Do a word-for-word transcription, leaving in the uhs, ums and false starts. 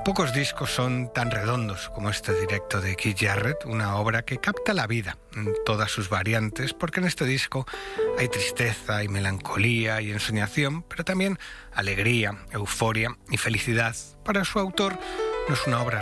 Pocos discos son tan redondos como este directo de Keith Jarrett, una obra que capta la vida en todas sus variantes, porque en este disco hay tristeza, hay melancolía y ensoñación, pero también alegría, euforia y felicidad. Para su autor no es una obra